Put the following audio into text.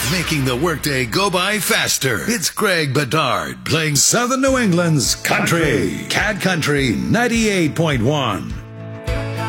making the workday go by faster. It's Greg Bedard playing Southern New England's Country. Cat Country 98.1.